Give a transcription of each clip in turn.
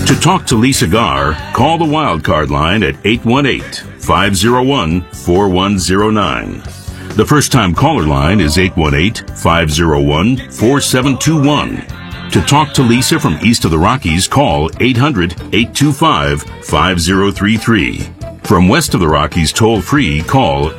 To talk to Lisa Garr, call the Wildcard line at 818-501-4109. The first-time caller line is 818-501-4721. To talk to Lisa from east of the Rockies, call 800-825-5033. From west of the Rockies, toll-free, call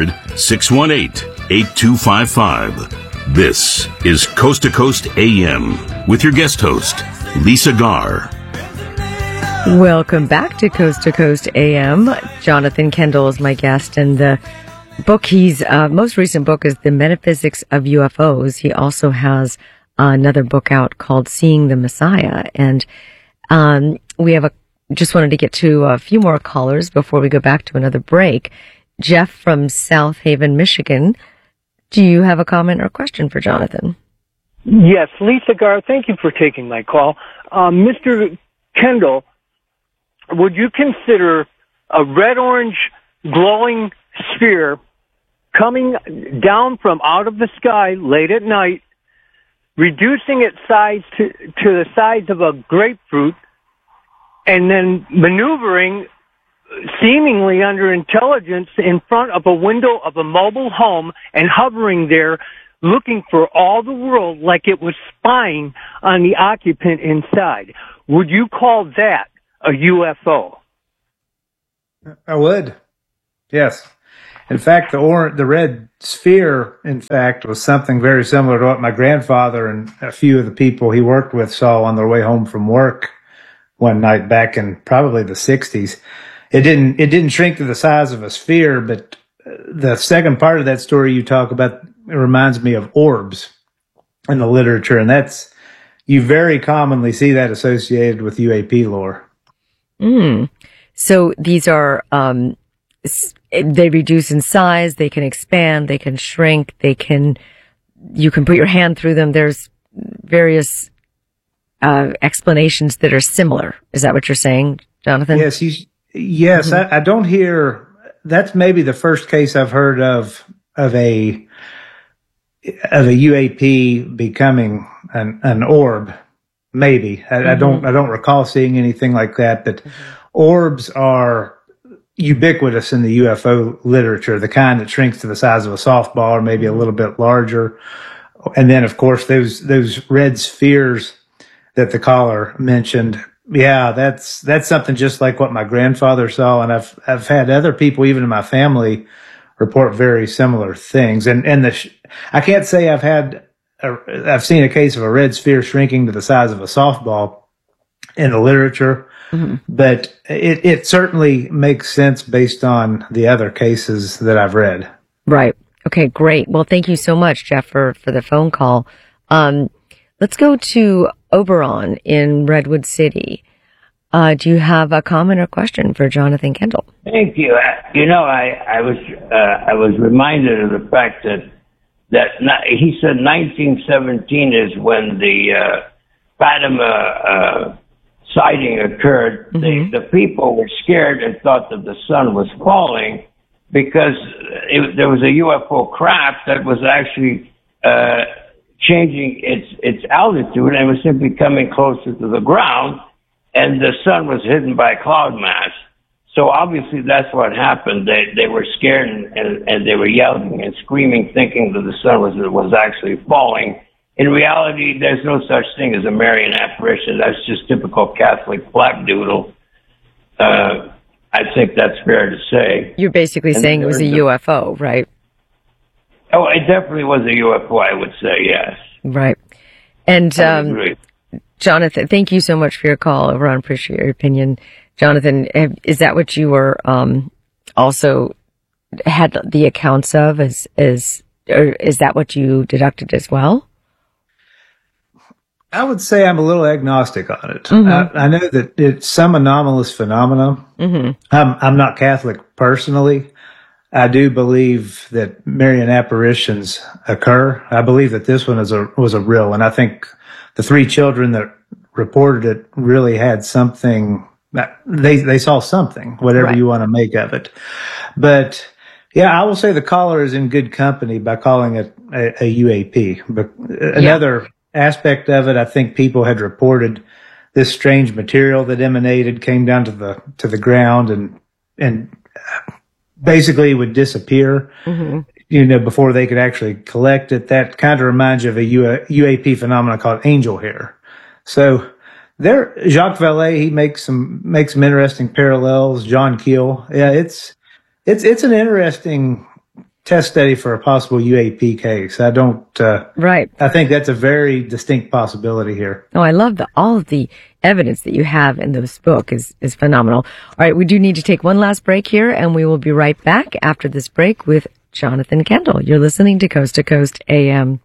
800-618-8255. This is Coast to Coast AM with your guest host, Lisa Garr. Welcome back to Coast AM. Jonathan Kendall is my guest, and the book his most recent book is The Metaphysics of UFOs. He also has another book out called Seeing the Messiah. And we have just wanted to get to a few more callers before we go back to another break. Jeff from South Haven, Michigan. Do you have a comment or question for Jonathan? Yes, Lisa Garr, thank you for taking my call. Mr. Kendall, would you consider a red-orange glowing sphere coming down from out of the sky late at night, reducing its size to the size of a grapefruit, and then maneuvering seemingly under intelligence in front of a window of a mobile home and hovering there looking for all the world like it was spying on the occupant inside? Would you call that a UFO? I would. Yes. In fact, the red sphere, in fact, was something very similar to what my grandfather and a few of the people he worked with saw on their way home from work one night back in probably the 60s. It didn't shrink to the size of a sphere, but the second part of that story you talk about, it reminds me of orbs in the literature, and you very commonly see that associated with UAP lore. So these are, they reduce in size, they can expand, they can shrink, you can put your hand through them. There's various explanations that are similar. Is that what you're saying, Jonathan? Yes. Mm-hmm. I don't hear, that's maybe the first case I've heard of a UAP becoming an orb. Maybe. I don't recall seeing anything like that, but orbs are ubiquitous in the UFO literature, the kind that shrinks to the size of a softball or maybe a little bit larger. And then, of course, those red spheres that the caller mentioned. Yeah, that's something just like what my grandfather saw. And I've had other people, even in my family, report very similar things. And I can't say I've seen a case of a red sphere shrinking to the size of a softball in the literature, but it certainly makes sense based on the other cases that I've read. Right. Okay, great. Well, thank you so much, Jeff, for the phone call. Let's go to Oberon in Redwood City. Do you have a comment or question for Jonathan Kendall? Thank you. I was reminded of the fact that he said 1917 is when the Fatima sighting occurred. The people were scared and thought that the sun was falling because there was a UFO craft that was actually changing its altitude and was simply coming closer to the ground, and the sun was hidden by cloud mass. So obviously that's what happened. They were scared and they were yelling and screaming, thinking that the sun was actually falling. In reality, there's no such thing as a Marian apparition. That's just typical Catholic flapdoodle. I think that's fair to say. You're basically saying it was a UFO, right? Oh, it definitely was a UFO, I would say, yes. Right. And Jonathan, thank you so much for your call. Everyone appreciate your opinion. Jonathan, is that what you were also had the accounts of? Or is that what you deducted as well? I would say I'm a little agnostic on it. I know that it's some anomalous phenomenon. I'm not Catholic personally. I do believe that Marian apparitions occur. I believe that this one was a real one. I think the 3 children that reported it really had something. They saw something, whatever you want to make of it. But yeah, I will say the caller is in good company by calling it a UAP. But another aspect of it, I think people had reported this strange material that emanated, came down to the ground, and basically would disappear. Before they could actually collect it. That kind of reminds you of a UAP phenomenon called angel hair. So Jacques Vallée, he makes some interesting parallels. John Keel, yeah, it's an interesting test study for a possible UAP case. Right. I think that's a very distinct possibility here. Oh, I love all of the evidence that you have in this book is phenomenal. All right, we do need to take one last break here, and we will be right back after this break with Jonathan Kendall. You're listening to Coast AM.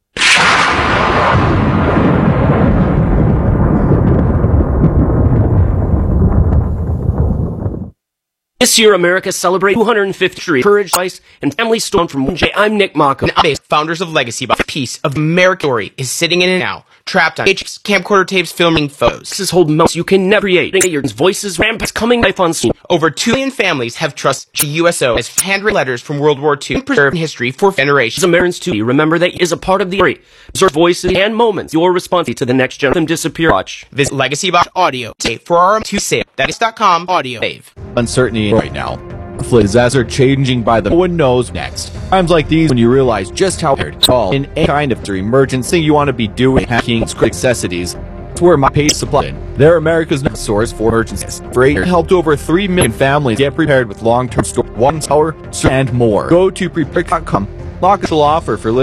This year, America celebrates 250th year Courage, Life, and Family Storm from 1J. I'm Nick Mockham. Founders of Legacy Box. A piece of American story is sitting in it now. Trapped on camcorder tapes, filming photos. This is hold moments you can never create. Your voices, rampants coming life on scene. Over 2 million families have trusted the USO as handwritten letters from World War II and preserved history for generations. As Americans too, remember that is a part of the story. Observe voices and moments. Your response to the next generation disappear. Watch. Visit Legacy Box Audio today for our to save. That is .com audio save. Uncertainty right now. Disasters are changing by the no one knows next. Times like these when you realize just how all in any kind of emergency you want to be doing hacking necessities. It's where my page supply in. They're America's source for emergencies. Freighter helped over 3 million families get prepared with long-term storage, 1 tower, and more. Go to prepare.com. Lock offer for